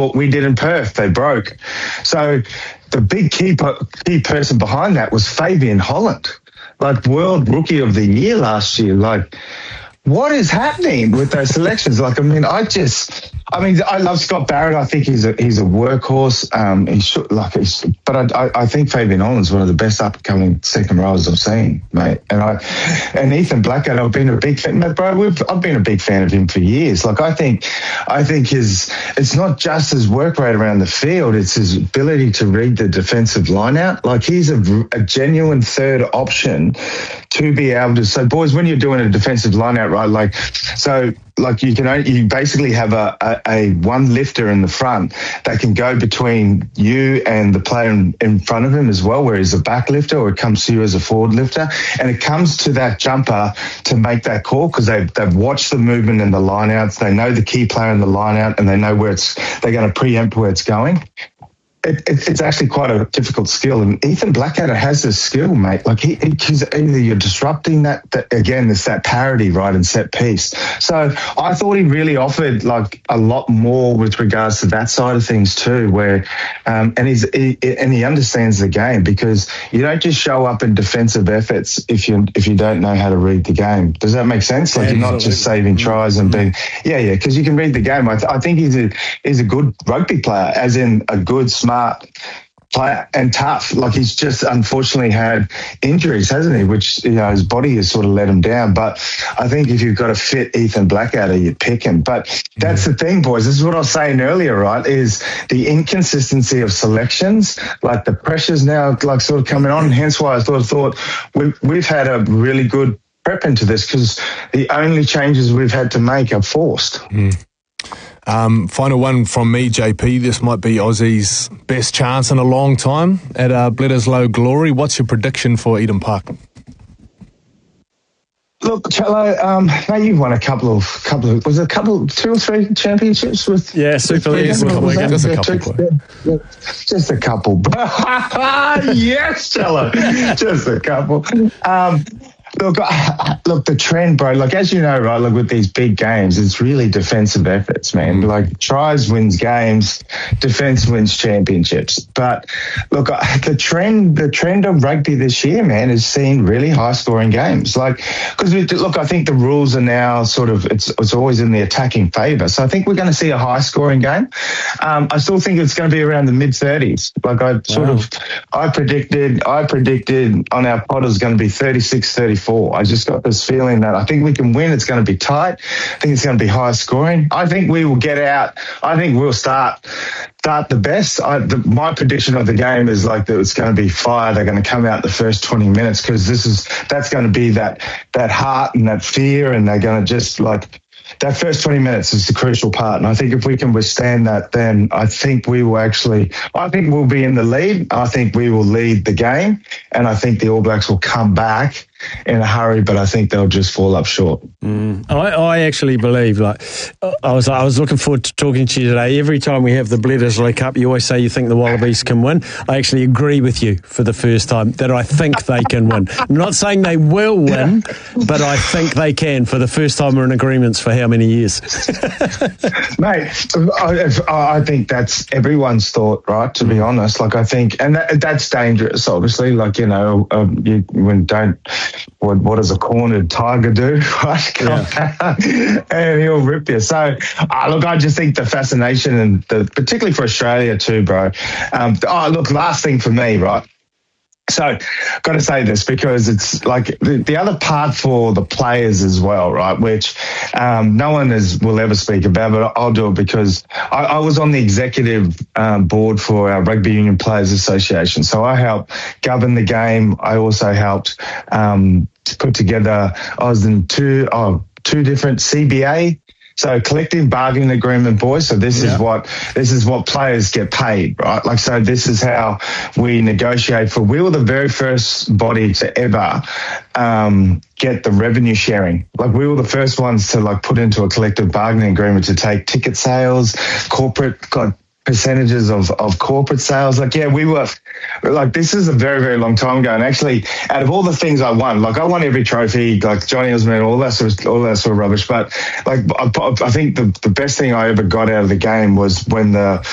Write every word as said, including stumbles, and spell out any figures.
what we did in Perth. They broke. So the big key, key person behind that was Fabian Holland, like World Rookie of the Year last year. Like, what is happening with those selections? Like, I mean, I just, I mean, I love Scott Barrett. I think he's a he's a workhorse. Um, he should like, he's, but I, I think Fabian Holland's one of the best up and coming second rowers I've seen, mate. And I, and Ethan Blackadder, I've been a big fan, mate, bro. We've, I've been a big fan of him for years. Like, I think, I think his, it's not just his work rate around the field; it's his ability to read the defensive line out. Like, he's a, a genuine third option to be able to. So, boys, when you're doing a defensive line out, right? Like, so. Like you can only, you basically have a, a, a one lifter in the front that can go between you and the player in, in front of him as well, where he's a back lifter or it comes to you as a forward lifter. And it comes to that jumper to make that call because they've, they've watched the movement in the line outs. They know the key player in the line out and they know where it's, they're going to preempt where it's going. It, it, it's actually quite a difficult skill, and Ethan Blackadder has this skill, mate. Like he, he's either you're disrupting that, that again, it's that parity, right, and set piece. So I thought he really offered like a lot more with regards to that side of things too, where um, and he's he, and he understands the game because you don't just show up in defensive efforts if you if you don't know how to read the game. Does that make sense? Like, you're not just saving tries and being yeah, yeah, because you can read the game. I, th- I think he's a he's a good rugby player, as in a good smart. Player and tough. Like, he's just unfortunately had injuries, hasn't he? Which, you know, his body has sort of let him down. But I think if you've got to fit Ethan Blackadder, you pick him. But that's the thing, boys. This is what I was saying earlier, right? Is the inconsistency of selections. Like, the pressure's now like sort of coming on. Hence why I sort of thought we've, we've had a really good prep into this because the only changes we've had to make are forced. Mm. Um, final one from me, J P. This might be Aussie's best chance in a long time at uh, Bledisloe Glory. What's your prediction for Eden Park? Look, Cello, um, mate, you've won a couple of, couple of, was it a couple, two or three championships with? Yeah, Super League. Just a couple. Yeah, just a couple. Yes, Cello, just a couple. Um, Look, look, the trend, bro, like, as you know, right, like with these big games, it's really defensive efforts, man. Like, tries wins games, defense wins championships. But look, the trend, the trend of rugby this year, man, is seeing really high scoring games. Like, because look, I think the rules are now sort of, it's it's always in the attacking favour. So I think we're going to see a high scoring game. Um, I still think it's going to be around the mid thirties. Like, I sort wow. of, I predicted, I predicted on our pod it was going to be thirty-six thirty-four. I just got this feeling that I think we can win. It's going to be tight. I think it's going to be high scoring. I think we will get out. I think we'll start start the best. I, the, my prediction of the game is like that it's going to be fire. They're going to come out the first twenty minutes because this is that's going to be that that heart and that fear, and they're going to just like. That first twenty minutes is the crucial part. And I think if we can withstand that, then I think we will actually, I think we'll be in the lead. I think we will lead the game. And I think the All Blacks will come back in a hurry, but I think they'll just fall up short. Mm. I, I actually believe, like, I was I was looking forward to talking to you today. Every time we have the Bledisloe Cup, you always say you think the Wallabies can win. I actually agree with you for the first time that I think they can win. I'm not saying they will win, but I think they can. For the first time we're in agreements for how many years? Mate, I, I think that's everyone's thought, right, to be honest. Like, I think, and that, that's dangerous, obviously. Like, you know, um, you when don't, what, what does a cornered tiger do, right? Come yeah. And he'll rip you. So, uh, look, I just think the fascination, and the, particularly for Australia too, bro. Um, oh, look, last thing for me, right? So, got to say this because it's like the, the other part for the players as well, right? Which um, no one is will ever speak about, but I'll do it because I, I was on the executive um, board for our Rugby Union Players Association. So I helped govern the game. I also helped um, to put together. I was in two oh two different C B A. So collective bargaining agreement, boys. So this yeah. is what this is what players get paid, right? Like, so this is how we negotiate for. We were the very first body to ever um, get the revenue sharing. Like, we were the first ones to like put into a collective bargaining agreement to take ticket sales, corporate. God, percentages of, of corporate sales. Like, yeah, we were like, this is a very, very long time ago. And actually, out of all the things I won, like I won every trophy, like Johnny Osman, all that sort of, all that sort of rubbish. But like, I, I think the, the best thing I ever got out of the game was when the